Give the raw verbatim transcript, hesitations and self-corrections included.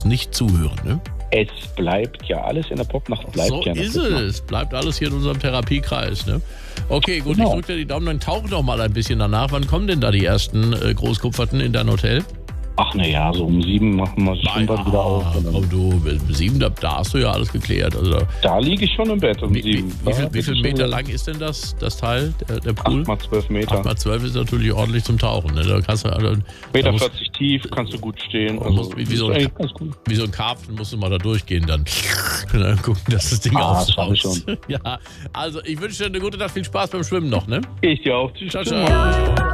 nicht zuhören, ne? Es bleibt ja alles in der Popnacht, bleibt So ja in der ist Popnacht. es. Bleibt alles hier in unserem Therapiekreis, ne? Okay, gut, Genau. ich drücke dir die Daumen, dann tauch doch mal ein bisschen danach. Wann kommen denn da die ersten äh, Großkupferten in dein Hotel? Ach na ja, so um sieben machen wir das Schwimmbad wieder auf. Und dann- komm du, um sieben, da, da hast du ja alles geklärt. Also, da- Da liege ich schon im Bett um wie, wie, sieben. wie, viel, Da wie ist viel es Meter schon lang ist denn das, das Teil, der, der Pool? acht mal zwölf Meter. acht mal zwölf ist natürlich ordentlich zum Tauchen. Ne? Da kannst du, also, da Meter musst, vierzig tief, kannst du gut stehen. Da Also, musst- wie- wie das so ist ein- eigentlich ganz gut. wie so ein Karpfen musst du mal da durchgehen dann. Und dann gucken, dass das Ding Ah, das schaff ich aufsaust. Ja, also ich wünsche dir eine gute Nacht, viel Spaß beim Schwimmen noch, ne? Ich dir auch. Tschüss. Ciao, ciao.